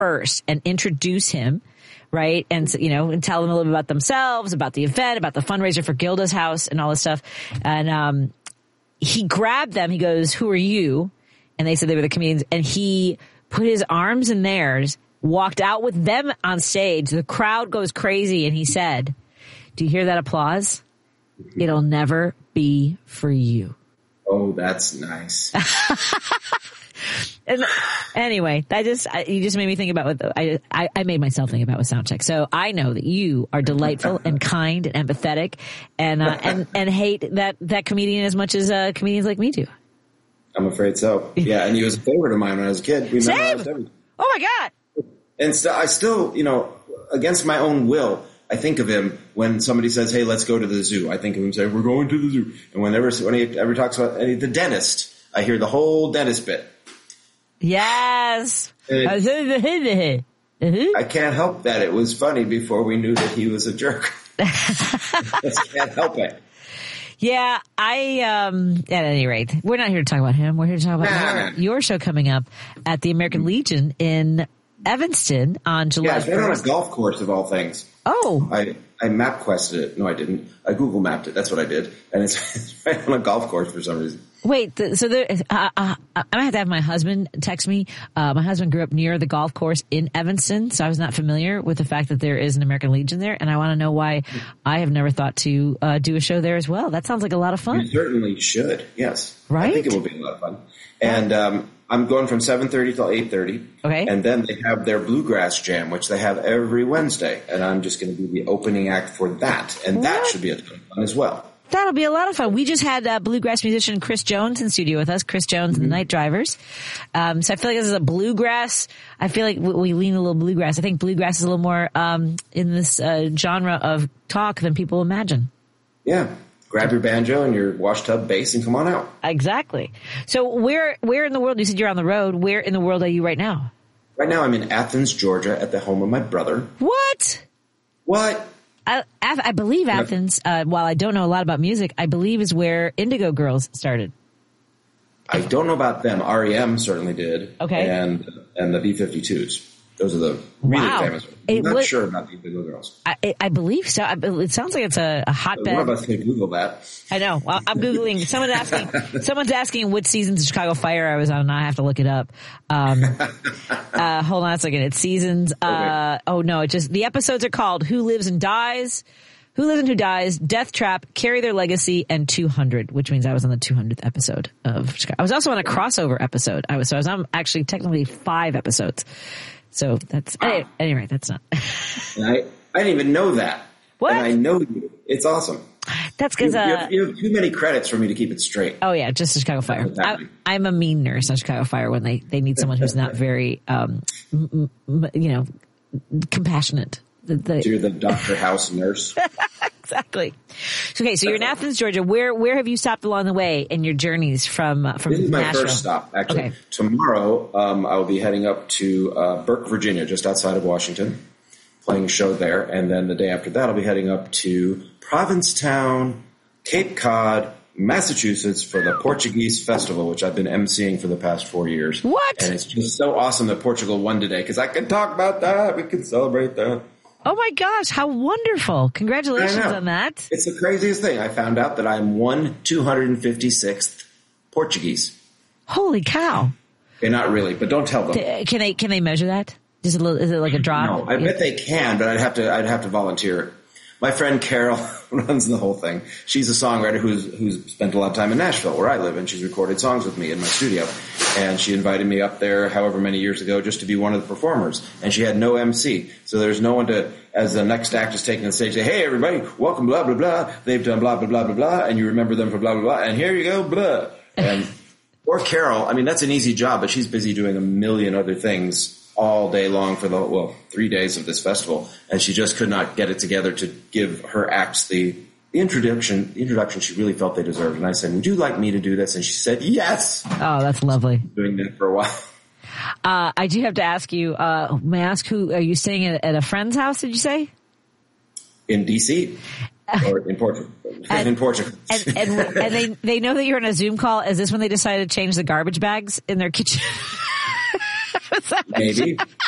first and introduce him, right? And, and tell them a little bit about themselves, about the event, about the fundraiser for Gilda's house and all this stuff. And he grabbed them. He goes, "Who are you?" And they said they were the comedians. And he put his arms in theirs, walked out with them on stage. The crowd goes crazy. And he said, "Do you hear that applause? It'll never be for you." Oh, that's nice. And anyway, you just made me think about what I made myself think about with Soundcheck. So I know that you are delightful and kind and empathetic and hate that comedian as much as comedians like me do. I'm afraid so. Yeah, and he was a favorite of mine when I was a kid. We memorized everything. Oh my God! And so I still, against my own will, I think of him when somebody says, "Hey, let's go to the zoo." I think of him saying, "We're going to the zoo." And when he ever talks about the dentist, I hear the whole dentist bit. Yes. I can't help that. It was funny before we knew that he was a jerk. Just can't help it. Yeah, at any rate, we're not here to talk about him. We're here to talk about your show coming up at the American Legion in Evanston on July 1st. Yeah, it's right on a golf course of all things. Oh. I MapQuested it. No, I didn't. I Google mapped it. That's what I did. And it's right on a golf course for some reason. Wait, I'm going to have my husband text me. My husband grew up near the golf course in Evanston, so I was not familiar with the fact that there is an American Legion there, and I want to know why I have never thought to do a show there as well. That sounds like a lot of fun. You certainly should, yes. Right? I think it will be a lot of fun. And I'm going from 7:30 till 8:30. Okay. And then they have their Bluegrass Jam, which they have every Wednesday, and I'm just going to be the opening act for that, and that should be a ton of fun as well. That'll be a lot of fun. We just had bluegrass musician Chris Jones in studio with us, Chris Jones and the Night Drivers. So I feel like this is a bluegrass. I feel like we lean a little bluegrass. I think bluegrass is a little more in this genre of talk than people imagine. Yeah. Grab your banjo and your wash tub bass and come on out. Exactly. So where in the world, you said you're on the road, where in the world are you right now? Right now I'm in Athens, Georgia at the home of my brother. What? I believe Athens, while I don't know a lot about music, I believe is where Indigo Girls started. I don't know about them. REM certainly did. Okay. And the B-52s. Those are the really famous ones. I'm not sure about the Indigo Girls. I believe so. It sounds like it's a hotbed. One of us could Google that. I know. Well, I'm Googling. Someone's asking which seasons of Chicago Fire I was on, and I have to look it up. Hold on a second. It's seasons. Okay. The episodes are called Who Lives and Dies, Who Lives and Who Dies, Death Trap, Carry Their Legacy, and 200, which means I was on the 200th episode of Chicago. I was also on a crossover episode. I was on actually technically 5 episodes. So that's, anyway, that's not. I didn't even know that. What? And I know you. It's awesome. That's because you have too many credits for me to keep it straight. Oh yeah, just a Chicago Fire. I'm a mean nurse on Chicago Fire when they need someone who's not very, compassionate. You're the Dr. House nurse. Exactly. Okay, so you're in Athens, Georgia. Where have you stopped along the way in your journeys from This is my Nashville? first stop, actually. Okay. Tomorrow, I will be heading up to Burke, Virginia, just outside of Washington, playing a show there. And then the day after that, I'll be heading up to Provincetown, Cape Cod, Massachusetts for the Portuguese Festival, which I've been emceeing for the past 4 years. What? And it's just so awesome that Portugal won today, because I can talk about that. We can celebrate that. Oh my gosh, how wonderful. Congratulations on that. It's the craziest thing. I found out that I'm 256th Portuguese. Holy cow. Okay, not really, but don't tell them. Can they measure that? Is it like a drop? No, I bet they can, but I'd have to volunteer. My friend Carol runs the whole thing. She's a songwriter who's spent a lot of time in Nashville, where I live, and she's recorded songs with me in my studio. And she invited me up there however many years ago just to be one of the performers. And she had no MC. So there's no one to, as the next act is taking the stage, say, "Hey everybody, welcome, blah, blah, blah. They've done blah, blah, blah, blah, blah. And you remember them for blah, blah, blah. And here you go, blah." And, or Carol, I mean, that's an easy job, but she's busy doing a million other things all day long for 3 days of this festival. And she just could not get it together to give her acts the introduction she really felt they deserved. And I said, "Would you like me to do this?" And she said, "Yes." Oh, that's lovely. Doing that for a while. I do have to ask you, may I ask who, are you staying at a friend's house, did you say? In D.C. Or in Portugal. In Portugal. And they know that you're on a Zoom call. Is this when they decided to change the garbage bags in their kitchen? Maybe.